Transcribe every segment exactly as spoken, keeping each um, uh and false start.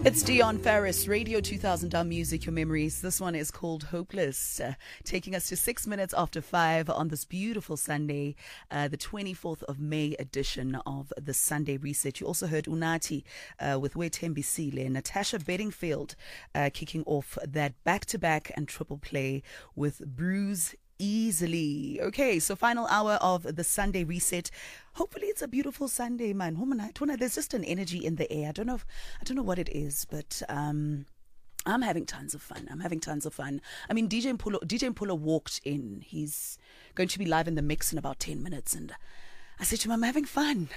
It's Dion Ferris, Radio two thousand Down Music, Your Memories. This one is called Hopeless, uh, taking us to six minutes after five on this beautiful Sunday, uh, the twenty-fourth of May edition of the Sunday Reset. You also heard Unati uh, with Wetembisile, Natasha Bedingfield uh, kicking off that back-to-back and triple play with Bruise Easily. Okay, so final hour of the Sunday Reset. Hopefully it's a beautiful Sunday, man. There's just an energy in the air. I don't know if, I don't know what it is, but um I'm having tons of fun. I'm having tons of fun. I mean, D J Mpulo, D J Mpulo walked in. He's going to be live in the mix in about ten minutes, and I said to him, I'm having fun.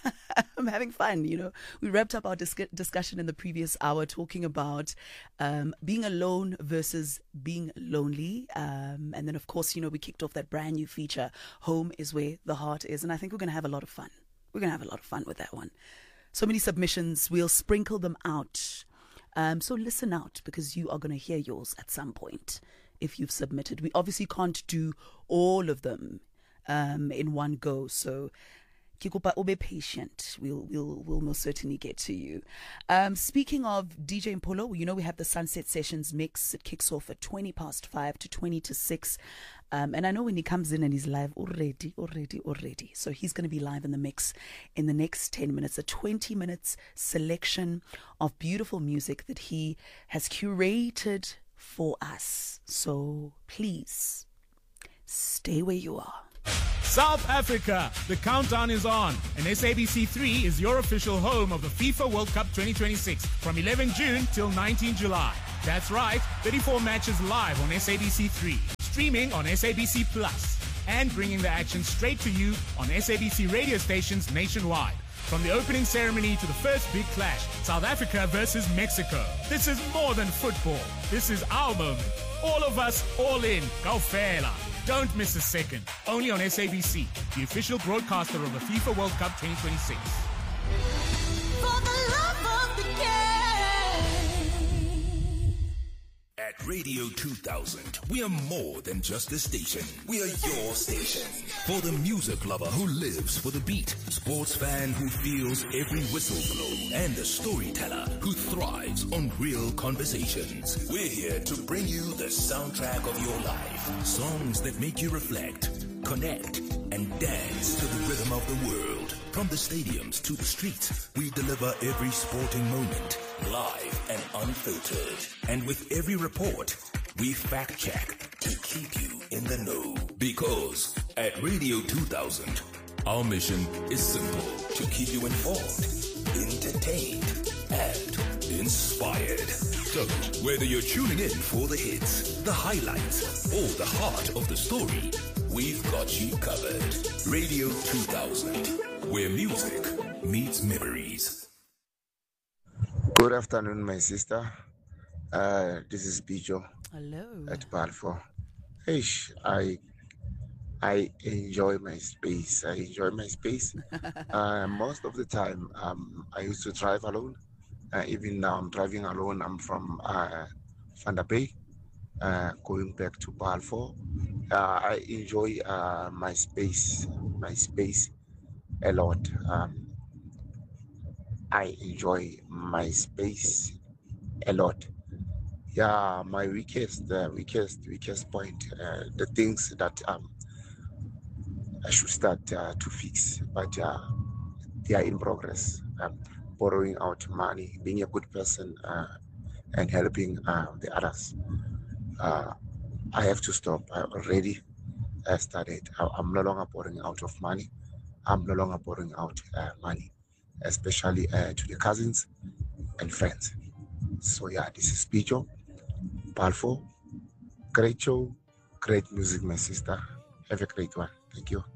I'm having fun, you know. We wrapped up our dis- discussion in the previous hour talking about um, being alone versus being lonely. Um, and then, of course, you know, we kicked off that brand new feature, Home is Where the Heart Is. And I think we're going to have a lot of fun. We're going to have a lot of fun with that one. So many submissions. We'll sprinkle them out. Um, so listen out, because you are going to hear yours at some point if you've submitted. We obviously can't do all of them um, in one go. So Kikupa, be patient. We'll, we'll, we'll most certainly get to you. Um, speaking of D J Mpolo, you know, we have the Sunset Sessions mix. It kicks off at twenty past five to twenty to six. Um, and I know when he comes in and he's live already, already, already. So he's going to be live in the mix in the next ten minutes, a twenty minutes selection of beautiful music that he has curated for us. So please stay where you are. South Africa, the countdown is on, and S A B C three is your official home of the FIFA World Cup twenty twenty-six from eleventh June till nineteenth July. That's right, thirty-four matches live on S A B C three, streaming on S A B C Plus, and bringing the action straight to you on S A B C radio stations nationwide. From the opening ceremony to the first big clash, South Africa versus Mexico. This is more than football. This is our moment. All of us, all in. Go Fela. Don't miss a second. Only on S A B C, the official broadcaster of the FIFA World Cup twenty twenty-six. For the love of the game. At Radio two thousand, we are more than just a station. We are your station. For the music lover who lives for the beat, sports fan who feels every whistle blow, and the storyteller who thrives on real conversations. We're here to bring you the soundtrack of your life. Songs that make you reflect, connect, and dance to the rhythm of the world. From the stadiums to the streets, we deliver every sporting moment, live and unfiltered. And with every report, we fact check to keep you in the know. Because at Radio two thousand, our mission is simple: to keep you informed, entertained, and inspired. So, whether you're tuning in for the hits, the highlights, or the heart of the story, we've got you covered. Radio two thousand, where music meets memories. Good afternoon, my sister. Uh, this is Bijo. Hello. At Balfour. Hey, I I enjoy my space. I enjoy my space. uh, most of the time, um, I used to drive alone. Uh, even now, I'm driving alone. I'm from uh, Van der Bay, uh, going back to Balfour. Uh, I enjoy uh, my space, my space a lot. Um, I enjoy my space a lot. Yeah, my weakest, uh, weakest, weakest point, uh, the things that um, I should start uh, to fix, but uh, they are in progress. Um, borrowing out money, being a good person, uh, and helping uh, the others. Uh, I have to stop. I already uh, started. I, I'm no longer borrowing out of money. I'm no longer borrowing out uh, money, especially uh, to the cousins and friends. So yeah, this is Picho, Balfour. Great show, great music, my sister. Have a great one. Thank you.